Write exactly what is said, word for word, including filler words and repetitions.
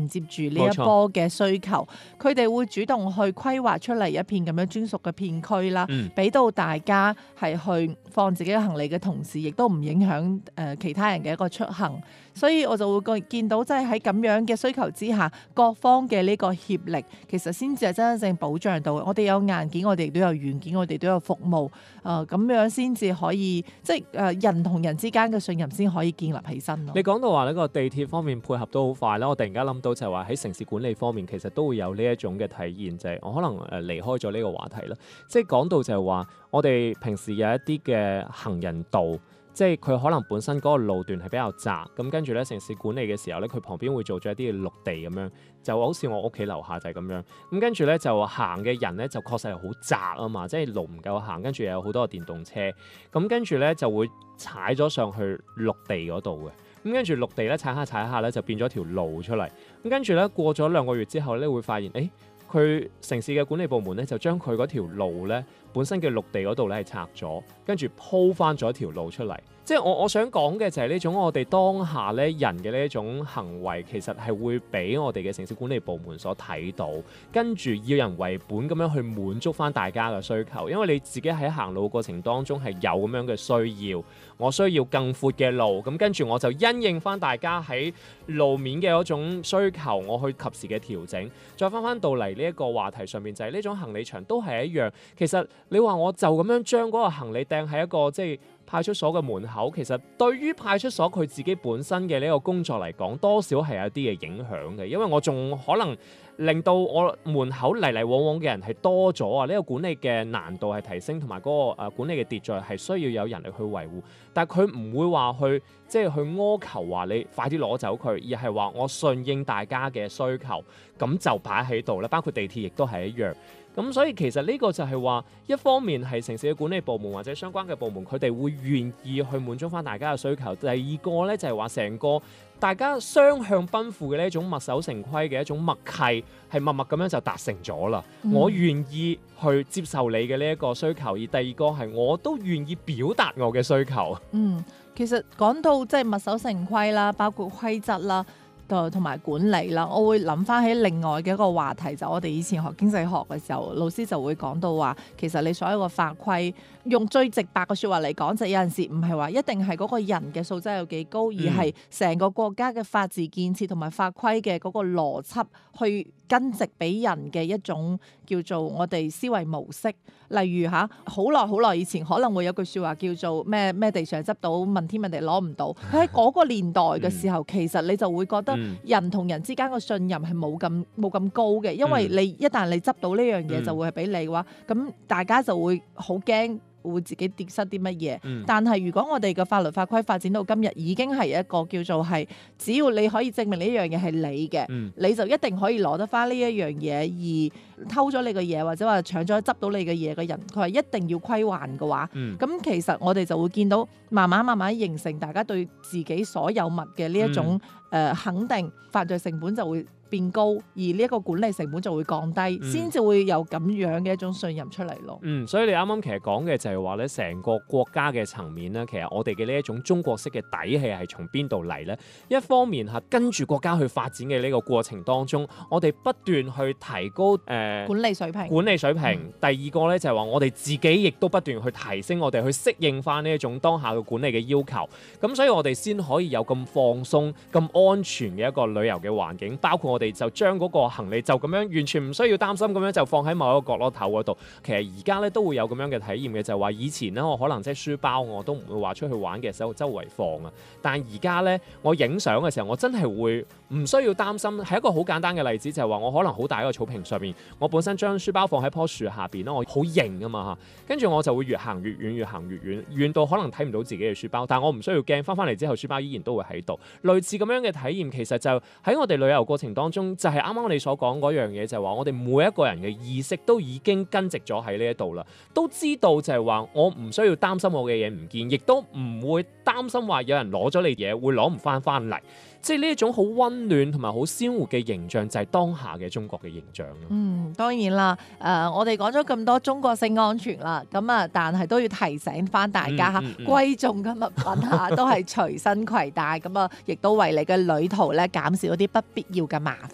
迎接住呢一波嘅需求，佢哋會主動去規劃出嚟一片咁樣專屬嘅片區啦，俾、嗯、到大家係去放自己嘅行李嘅同時，亦都唔影響誒、呃、其他人嘅一個出行。所以我就會見到，即係喺咁樣嘅需求之下，各方嘅呢個協力，其實先至係真真正保障到我哋有硬件，我哋亦都有軟件，我哋都有服務，誒、呃、咁樣先至可以，即係誒、呃、人同人之間嘅信任先可以建立起身咯。 你講到話呢個地鐵方面配合都好快啦，我突然間諗到就係話喺城市管理方面，其實都會有呢一種嘅體驗，就係、是、我可能誒離開咗呢個話題啦。即係講到就係話，我哋平時有一啲嘅行人道。即係佢可能本身嗰個路段係比較窄，咁跟住咧城市管理嘅時候咧，佢旁邊會做咗一啲嘅綠地咁樣，就好似我屋企樓下就係咁樣。咁跟住咧就行嘅人咧就確實係好窄啊嘛，即係路唔夠行，跟住又有好多個電動車，咁跟住咧就會踩咗上去綠地嗰度嘅。咁跟住綠地咧踩下踩下咧就變咗條路出嚟。咁跟住咧過咗兩個月之後咧會發現，誒佢城市嘅管理部門咧就將佢嗰條路咧本身嘅綠地嗰度咧係拆咗，跟住鋪翻咗一條路出嚟。即係我我想講嘅就係呢種我哋當下咧人嘅呢一種行為，其實係會俾我哋嘅城市管理部門所睇到，跟住以人為本咁樣去滿足翻大家嘅需求。因為你自己喺行路過程當中係有咁樣嘅需要，我需要更闊嘅路，咁跟住我就因應翻大家喺路面嘅嗰種需求，我去及時嘅調整。再翻翻到嚟呢一個話題上面，就係呢種行李牆都係一樣。其實你話我就咁樣將嗰個行李掟喺一個即係派出所嘅門口，其實對於派出所佢自己本身嘅呢個工作嚟講，多少係有啲嘅影響嘅，因為我仲可能令到我門口嚟嚟往往嘅人係多咗啊！呢個管理嘅難度係提升，同埋嗰個誒管理嘅秩序係需要有人力去維護，但係佢唔會話去即係去苛求話你快啲攞走佢，而係話我順應大家嘅需求，咁就擺喺度啦。包括地鐵亦都係一樣。咁所以其實呢個就係話，一方面係城市嘅管理部門或者相關嘅部門，佢哋會願意去滿足翻大家嘅需求。第二個咧就係話，成個大家雙向奔赴嘅呢一種墨守成規嘅一種默契，係默默咁樣就達成咗啦。嗯、我願意去接受你嘅呢一個需求，而第二個係我都願意表達我嘅需求。 嗯，其實講到即係墨守成規啦，包括規則啦。同埋管理啦，我會諗翻起另外嘅一個話題，就我哋以前學經濟學嘅時候，老師就會講到話，其實你所有嘅法規，用最直白嘅説話嚟講，就有陣時唔係話一定係嗰個人嘅素質有幾高，而係成個國家嘅法治建設同埋法規嘅嗰個邏輯去根植俾人嘅一種叫做我哋思維模式。例如嚇，好耐好耐以前可能會有句説話叫做咩咩地上執到問天問地攞唔到。佢喺嗰個年代嘅時候，嗯、其實你就會覺得人同人之間嘅信任係冇咁冇咁高嘅，因為你一旦你執到呢樣嘢就會係俾你嘅話，咁大家就會好驚。會自己跌失啲乜嘢？嗯、但係如果我哋嘅法律法規發展到今日，已經係一個叫做係，只要你可以證明呢樣嘢係你嘅，嗯、你就一定可以攞得翻呢一樣嘢。而偷咗你嘅嘢或者話搶咗執到你嘅嘢嘅人，佢係一定要歸還嘅話，咁、嗯、其實我哋就會見到慢慢慢慢形成大家對自己所有物嘅呢一種誒、嗯呃、肯定，犯罪成本就會變高，而呢一個管理成本就會降低，先至、嗯、會有咁樣嘅一種信任出嚟咯。 嗯，所以你啱啱其實講嘅就係話咧，成個國家嘅層面咧，其實我哋嘅呢一種中國式嘅底氣係從邊度嚟咧？一方面係跟住國家去發展嘅呢個過程當中，我哋不斷去提高誒、呃、 管理水平。 管理水平。嗯、第二個咧就係話我哋自己亦都不斷去提升我哋去適應翻呢一種當下嘅管理嘅要求。咁所以我哋先可以有咁放鬆、咁安全嘅一個旅遊嘅環境，包括我哋就將嗰個行李就咁樣完全唔需要擔心咁樣就放喺某一個角落頭嗰度。其實而家咧都會有咁樣嘅體驗嘅，就係話以前咧我可能即係書包我都唔會話出去玩嘅時候周圍放啊，但係而家咧我影相嘅時候我真係會唔需要擔心。係一個好簡單嘅例子，就係話我可能好大一個草坪上面，我本身將書包放喺棵樹下邊啦，我好型啊嘛嚇，跟住我就會越行越遠，越行越遠，遠到可能睇唔到自己嘅書包，但係我唔需要驚，翻翻嚟之後書包依然都會喺度。類似咁樣嘅體驗，其實就喺我哋旅遊過程當中。就係啱啱你所講嗰樣嘢，就係話我哋每一個人嘅意識都已經根植咗喺呢一度啦，都知道就係話我唔需要擔心我嘅嘢唔見，亦都唔會擔心話有人攞咗你嘢會攞唔翻翻嚟。即係呢一種好溫暖同埋好鮮活嘅形象，就係當下嘅中國嘅形象咯。嗯， 當然啦，誒、呃，我哋講咗咁多中國性安全啦，咁啊，但係都要提醒翻大家嚇，嗯嗯嗯、貴重嘅物品嚇都係隨身攜帶，咁啊，亦都為你嘅旅途咧減少一啲不必要嘅麻